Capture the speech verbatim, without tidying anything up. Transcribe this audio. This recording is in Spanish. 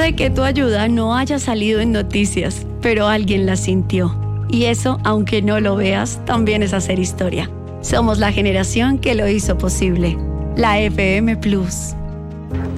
Puede que tu ayuda no haya salido en noticias, pero alguien la sintió. Y eso, aunque no lo veas, también es hacer historia. Somos la generación que lo hizo posible. La F M Plus.